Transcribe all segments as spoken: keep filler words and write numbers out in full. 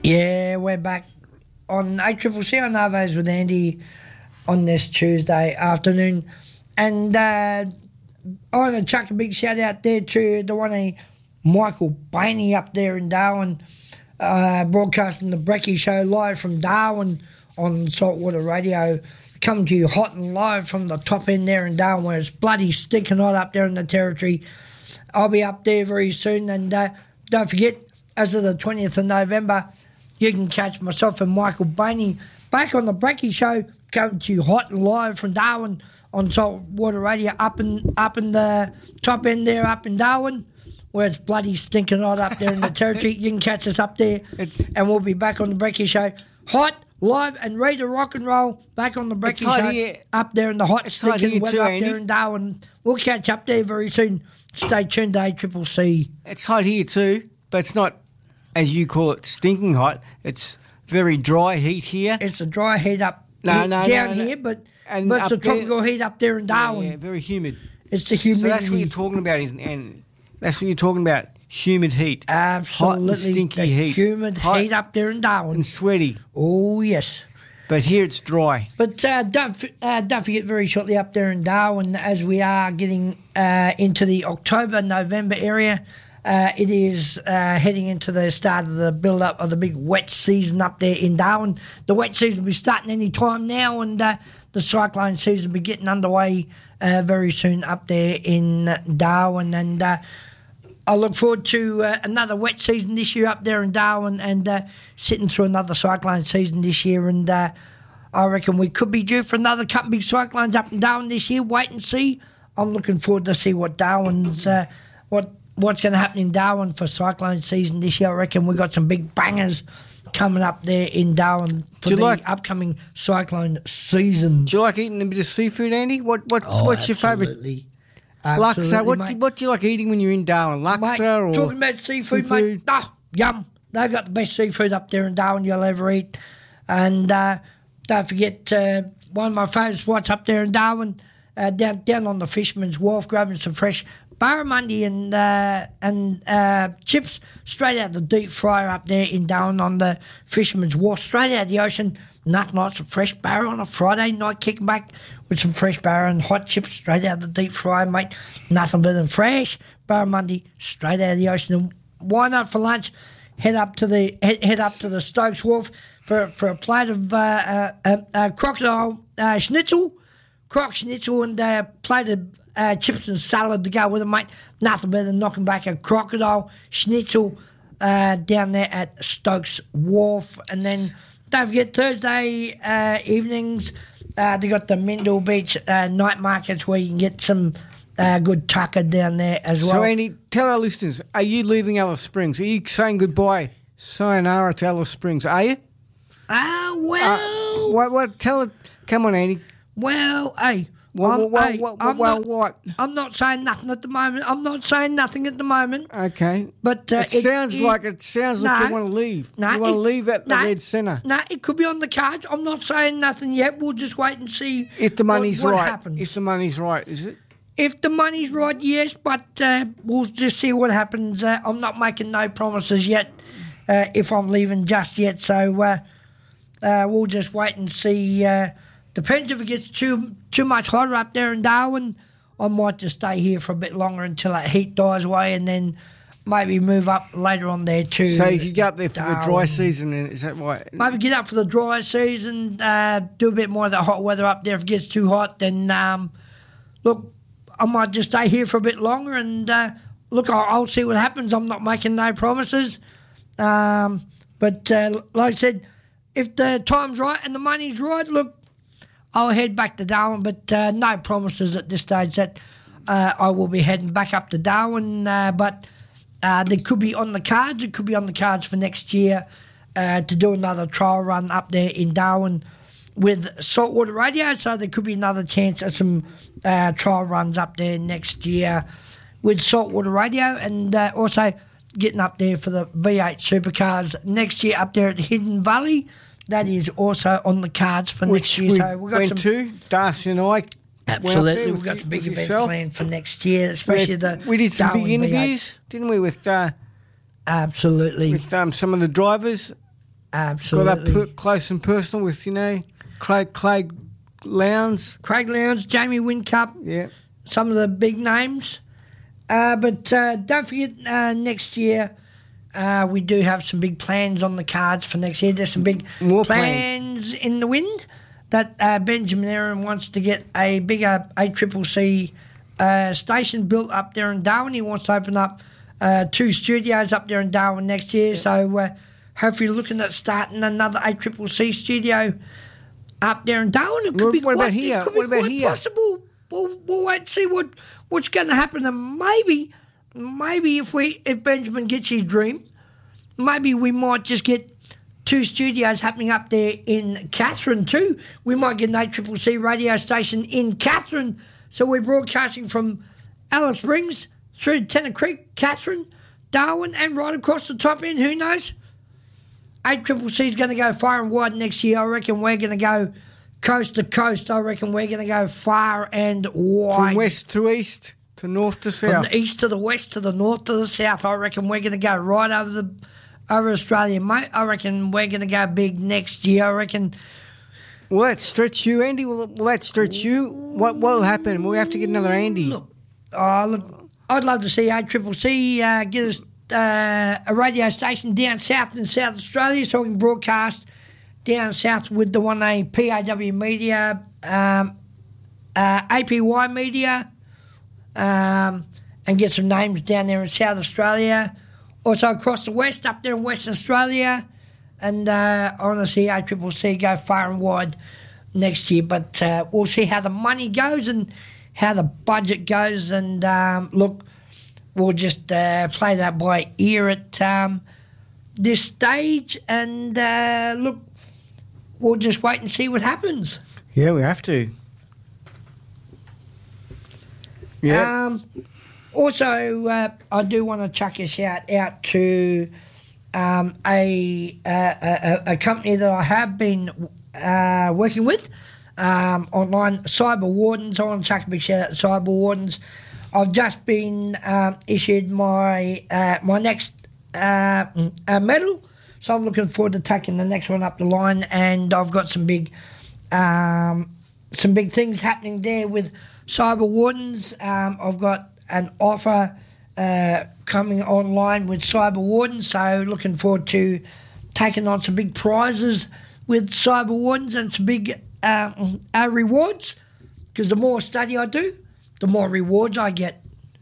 Yeah, we're back on A C C C on Arvos with Andy on this Tuesday afternoon. And uh, I want to chuck a big shout out there to the one of Michael Bainey up there in Darwin, uh, broadcasting the Brecky Show live from Darwin on Saltwater Radio. Coming to you hot and live from the top end there in Darwin, where it's bloody stinking hot up there in the territory. I'll be up there very soon, and uh, don't forget, as of the twentieth of November, you can catch myself and Michael Bainey back on the Brecky Show, coming to you hot and live from Darwin on Saltwater Radio, up in up in the top end there, up in Darwin, where it's bloody stinking hot up there in the territory. You can catch us up there, it's, and we'll be back on the Brecky Show, hot, live, and ready to rock and roll, back on the Brecky Show, here. up there in the hot, it's stinking hot weather too, up Andy. there in Darwin. We'll catch up there very soon. Stay tuned to A C C C. It's hot here too, but it's not, as you call it, stinking hot. It's very dry heat here. It's a dry heat up No, here, no, down no, no. here, but, And but it's up the tropical there- heat up there in Darwin. Yeah, yeah, very humid. It's the humidity. So that's what you're talking about, isn't it? And that's what you're talking about, humid heat. Absolutely. Hot and stinky the heat. humid Hot heat up there in Darwin. and sweaty. Oh, yes. But here it's dry. But uh, don't f- uh, don't forget, very shortly up there in Darwin, as we are getting uh, into the October, November area, uh, it is uh, heading into the start of the build-up of the big wet season up there in Darwin. The wet season will be starting any time now, and uh, the cyclone season will be getting underway uh, very soon up there in Darwin. And uh, I look forward to uh, another wet season this year up there in Darwin, and uh, sitting through another cyclone season this year. And uh, I reckon we could be due for another couple big cyclones up in Darwin this year. Wait and see. I'm looking forward to see what Darwin's uh, what what's going to happen in Darwin for cyclone season this year. I reckon we've got some big bangers coming up there in Darwin for Do you the like- upcoming cyclone season. Do you like eating a bit of seafood, Andy? What what's Oh, what's your favourite? absolutely. Laksa. Absolutely, What mate. do, what do you like eating when you're in Darwin? Mate, Laksa or talking about seafood, seafood? mate. Oh, yum. They've got the best seafood up there in Darwin you'll ever eat. And uh, don't forget, uh, one of my favourite spots up there in Darwin, uh, down down on the Fisherman's Wharf, grabbing some fresh barramundi and uh, and uh, chips straight out of the deep fryer up there in Darwin on the Fisherman's Wharf, straight out of the ocean. Nothing like some fresh barra on a Friday night, kicking back with some fresh barra and hot chips straight out of the deep fryer, mate. Nothing better than fresh barramundi straight out of the ocean. And why not for lunch? Head up to the head, head up to the Stokes Wharf for for a plate of uh, uh, uh, uh, crocodile uh, schnitzel, croc schnitzel, and a plate of uh, chips and salad to go with it, mate. Nothing better than knocking back a crocodile schnitzel uh, down there at Stokes Wharf. And then don't forget, Thursday uh, evenings, uh, they got the Mendel Beach uh, night markets where you can get some uh, good tucker down there as well. So, Andy, tell our listeners, are you leaving Alice Springs? Are you saying goodbye, sayonara to Alice Springs? Are you? Ah, Uh, well, what? What? Tell it. Come on, Andy. well, hey. Well, I'm, well, well, hey, well, I'm well, not, what? I'm not saying nothing at the moment. I'm not saying nothing at the moment. Okay. But uh, it sounds it- like it sounds like no, you want to leave. no, you want to it- leave at the no, Red Centre. No, it could be on the cards. I'm not saying nothing yet. We'll just wait and see If the money's what, what right. happens. If the money's right, is it? If the money's right, yes, but uh, we'll just see what happens. Uh, I'm not making no promises yet uh, if I'm leaving just yet, so uh, uh, we'll just wait and see. Uh, depends if it gets too too much hotter up there in Darwin. I might just stay here for a bit longer until that heat dies away, and then maybe move up later on there too. So you could go up there for the dry Darwin. season, and is that right? Maybe get up for the dry season, uh, do a bit more of the hot weather up there. If it gets too hot, then um, look, I might just stay here for a bit longer and uh, look, I'll, I'll see what happens. I'm not making no promises. Um, but uh, like I said, if the time's right and the money's right, look, I'll head back to Darwin, but uh, no promises at this stage that uh, I will be heading back up to Darwin. Uh, but uh, they could be on the cards. It could be on the cards for next year uh, to do another trial run up there in Darwin with Saltwater Radio. So there could be another chance of some uh, trial runs up there next year with Saltwater Radio, and uh, also getting up there for the V eight Supercars next year up there at Hidden Valley. That is also on the cards for Which next year. we So we've got went some, to, Darcy and I. absolutely, went we've got with some big you- with events yourself. planned for next year, especially we, the we did some Darwin big V eight. interviews, didn't we, with uh, Absolutely. with um, some of the drivers. Absolutely. Got up per- close and personal with, you know, Craig, Craig Lowndes. Craig Lowndes, Jamie Whincup, Yeah. some of the big names. Uh, but uh, don't forget, uh, next year uh, we do have some big plans on the cards for next year. There's some big More plans, plans in the wind that uh, Benjamin Aaron wants to get a bigger A C C C uh, station built up there in Darwin. He wants to open up uh, two studios up there in Darwin next year. Yeah. So uh, hopefully looking at starting another A C C C studio up there in Darwin. It could what, be what quite, about here? It could what be about quite here? possible. We'll, we'll wait and see what, what's going to happen. And maybe, maybe if we if Benjamin gets his dream, maybe we might just get two studios happening up there in Katherine too. We might get an A C C C radio station in Katherine. So we're broadcasting from Alice Springs through Tennant Creek, Katherine, Darwin, and right across the top end. Who knows? A C C C is going to go far and wide next year. I reckon we're going to go coast to coast. I reckon we're going to go far and wide. From west to east, to north to south. From the east to the west, to the north to the south. I reckon we're going to go right over the over Australia, mate. I reckon we're going to go big next year. I reckon. Will that stretch you, Andy? Will, will that stretch you? What will happen? We'll have to get another Andy. Look, oh, look I'd love to see A C C C uh, get us uh, a radio station down south in South Australia so we can broadcast down south with the one A P A W Media, um, uh, A P Y Media, um, and get some names down there in South Australia. Also across the west, up there in Western Australia. And uh, I want to see A C C C go far and wide next year. But uh, we'll see how the money goes and how the budget goes. And um, look, we'll just uh, play that by ear at um, this stage. And uh, look, we'll just wait and see what happens. Yeah, we have to. Yeah. Um, also, uh, I do want to chuck a shout out to um, a, uh, a a company that I have been uh, working with um, online, Cyber Wardens. I want to chuck a big shout out to Cyber Wardens. I've just been um, issued my uh, my next uh, uh, medal. So I'm looking forward to taking the next one up the line, and I've got some big, um, some big things happening there with Cyber Wardens. Um, I've got an offer uh, coming online with Cyber Wardens, so looking forward to taking on some big prizes with Cyber Wardens and some big uh, uh, rewards. Because the more study I do, the more rewards I get.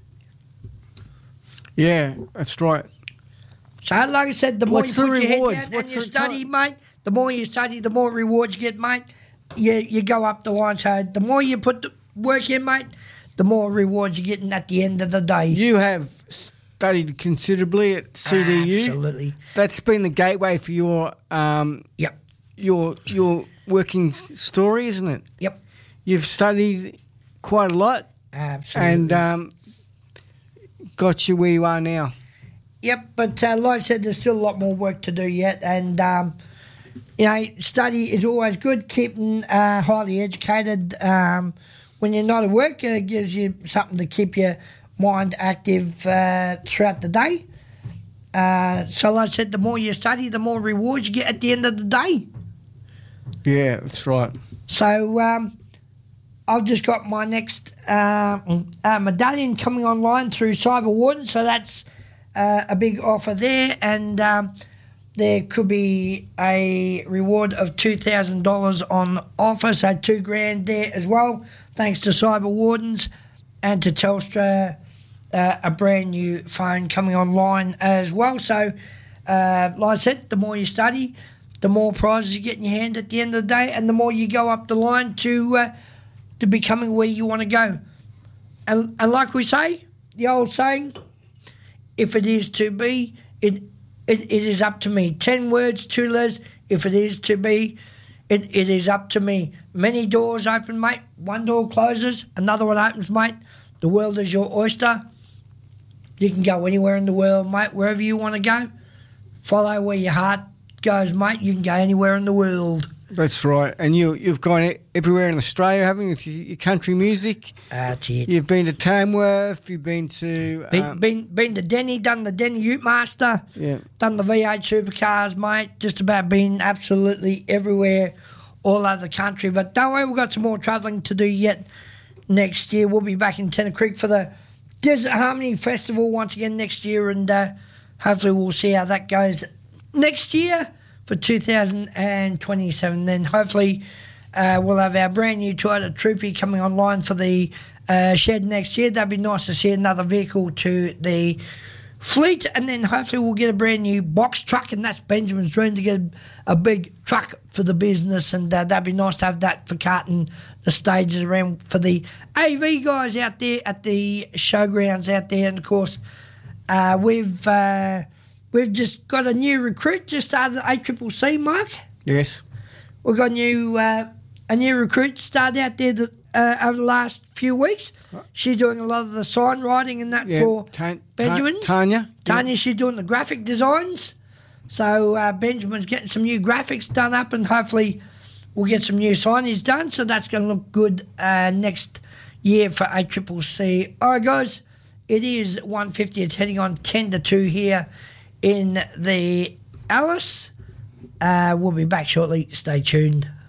Yeah, that's right. So, like I said, the more What's you put the your rewards? head down What's and you the study, ti- mate, the more you study, the more rewards you get, mate. You you go up the line. So the more you put the work in, mate, the more rewards you're getting at the end of the day. You have studied considerably at C D U. Absolutely. That's been the gateway for your um Yep. your your working s- story, isn't it? Yep. You've studied quite a lot Absolutely. and um, got you where you are now. Yep, but uh, like I said, there's still a lot more work to do yet. And, um, you know, study is always good, keeping uh, highly educated. Um, when you're not at work, it gives you something to keep your mind active uh, throughout the day. Uh, so like I said, the more you study, the more rewards you get at the end of the day. Yeah, that's right. So um, I've just got my next uh, uh, medallion coming online through Cyber Warden, so that's uh, a big offer there, and um, there could be a reward of two thousand dollars on offer, so two grand there as well, thanks to Cyber Wardens and to Telstra, uh, a brand new phone coming online as well. So, uh, like I said, the more you study, the more prizes you get in your hand at the end of the day, and the more you go up the line to uh, to becoming where you want to go. And, and like we say, the old saying, if it is to be, it, it it is up to me. Ten words, two letters, if it is to be, it, it is up to me. Many doors open, mate. One door closes, another one opens, mate. The world is your oyster. You can go anywhere in the world, mate, wherever you want to go. Follow where your heart goes, mate. You can go anywhere in the world. That's right. And you, you've gone everywhere in Australia, haven't you, with your, your country music? That's it. You've been to Tamworth, you've been to... Been, Um, been, been to Denny, done the Denny Ute Master, yeah. done the V eight Supercars, mate. Just about been absolutely everywhere, all over the country. But don't worry, we've got some more travelling to do yet next year. We'll be back in Tennant Creek for the Desert Harmony Festival once again next year, and uh, hopefully we'll see how that goes next year for two thousand twenty-seven. Then hopefully uh, we'll have our brand new Toyota Troopy coming online for the uh, shed next year. That'd be nice to see another vehicle to the fleet, and then hopefully we'll get a brand new box truck, and that's Benjamin's dream, to get a, a big truck for the business, and uh, that'd be nice to have that for carting the stages around for the A V guys out there at the showgrounds out there. And of course uh, we've uh, we've just got a new recruit just started at A C C C, Mark. Yes. We've got a new, uh, a new recruit started out there that, uh, over the last few weeks. She's doing a lot of the sign writing and that Yeah. for Ta- Benjamin. Ta- Tanya. Tanya, Yeah. she's doing the graphic designs. So uh, Benjamin's getting some new graphics done up, and hopefully we'll get some new signage done. So that's going to look good uh, next year for A C C C. All right, guys, it is one fifty. It's heading on ten to two here in the Alice. Uh, we'll be back shortly. Stay tuned.